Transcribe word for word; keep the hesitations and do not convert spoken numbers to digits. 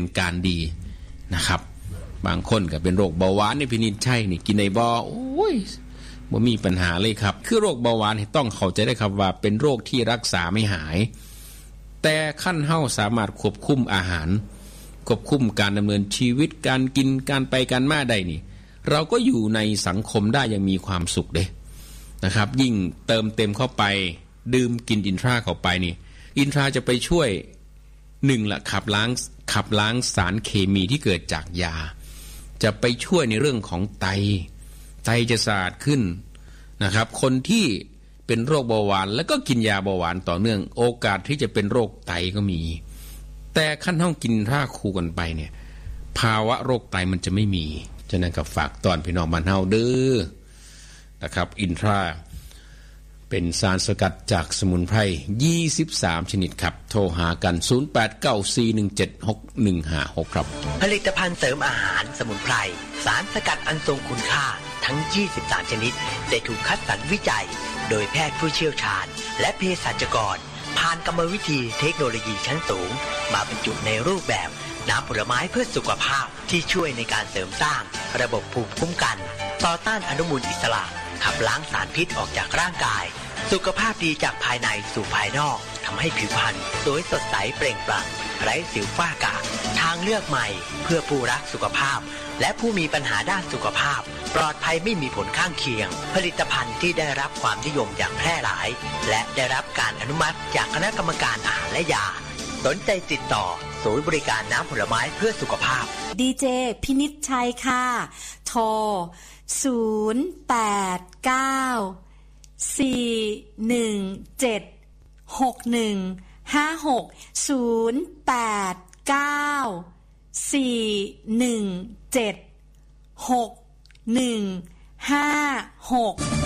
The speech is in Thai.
การดีนะครับบางคนก็เป็นโรคเบาหวานนี่พินิจใช่นี่กินในบ่โอ้ยบ่มีปัญหาเลยครับคือโรคเบาหวานต้องเข้าใจได้ครับว่าเป็นโรคที่รักษาไม่หายแต่ขั้นเฮาสามารถควบคุมอาหารควบคุมการดำเนินชีวิตการกินการไปการมาได้นี่เราก็อยู่ในสังคมได้อย่างมีความสุขเด้นะครับยิ่งเติมเต็มเข้าไปดื่มกินอินทราเข้าไปนี่อินทราจะไปช่วยหนึ่งละขับล้างขับล้างสารเคมีที่เกิดจากยาจะไปช่วยในเรื่องของไตไตจะสะอาดขึ้นนะครับคนที่เป็นโรคเบาหวานแล้วก็กินยาเบาหวานต่อเนื่องโอกาสที่จะเป็นโรคไตก็มีแต่ขั้นห้องกินท่าคู่กันไปเนี่ยภาวะโรคไตมันจะไม่มีฉะนั้นก็ฝากตอนพี่น้องบ้านเฮาเด้อนะครับอินทราเป็นสารสกัดจากสมุนไพรยี่สิบสามชนิดครับโทรหากันศูนย์ แปด เก้า สี่ หนึ่ง เจ็ด หก หนึ่ง ห้า หกครับผลิตภัณฑ์เสริมอาหารสมุนไพรสารสกัดอันทรงคุณค่าทั้งยี่สิบสามชนิดได้ถูกคัดสรรวิจัยโดยแพทย์ผู้เชี่ยวชาญและเภสัชกรผ่านกรรมวิธีเทคโนโลยีชั้นสูงมาบรรจุในรูปแบบน้ำผลไม้เพื่อสุขภาพที่ช่วยในการเสริมสร้างระบบภูมิคุ้มกันต่อต้านอนุมูลอิสระขับล้างสารพิษออกจากร่างกายสุขภาพดีจากภายในสู่ภายนอกทำให้ผิวพรรณสวยสดใสเปล่งปลั่งไร้สิวฝ้ากระทางเลือกใหม่เพื่อผู้รักสุขภาพและผู้มีปัญหาด้านสุขภาพปลอดภัยไม่มีผลข้างเคียงผลิตภัณฑ์ที่ได้รับความนิยมอย่างแพร่หลายและได้รับการอนุมัติจากคณะกรรมการอาหารและยาสนใจติดต่อศูนย์บริการน้ำผลไม้เพื่อสุขภาพดีเจพินิจชัยค่ะโทรศูนย์ แปด เก้า สี่ หนึ่ง เจ็ด หก หนึ่ง ห้า หก ศูนย์ แปด เก้า สี่ หนึ่ง เจ็ด หก หนึ่ง ห้า หก